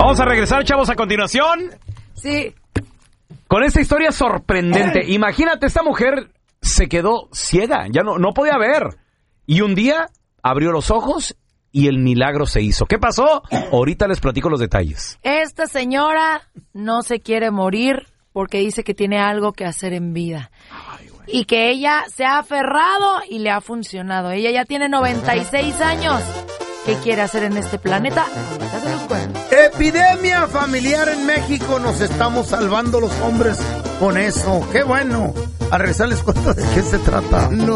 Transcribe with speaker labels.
Speaker 1: Vamos a regresar, chavos, a continuación.
Speaker 2: Sí.
Speaker 1: Con esta historia sorprendente. Imagínate, esta mujer se quedó ciega, ya no podía ver. Y un día abrió los ojos y el milagro se hizo. ¿Qué pasó? Ahorita les platico los detalles.
Speaker 2: Esta señora no se quiere morir porque dice que tiene algo que hacer en vida. Y que ella se ha aferrado y le ha funcionado. Ella ya tiene 96 años. ¿Qué quiere hacer en este planeta? Ahorita se los cuento.
Speaker 3: Epidemia familiar en México. Nos estamos salvando los hombres con eso. ¡Qué bueno! A regresar les cuento de qué se trata. No.